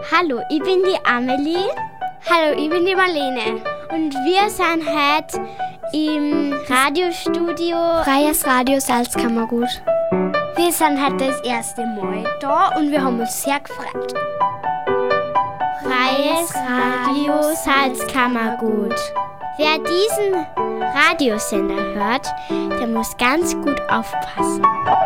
Hallo, ich bin die Amelie. Hallo, ich bin die Marlene. Und wir sind heute im Radiostudio Freies Radio Salzkammergut. Wir sind heute das erste Mal da und wir haben uns sehr gefreut. Freies Radio Salzkammergut. Wer diesen Radiosender hört, der muss ganz gut aufpassen.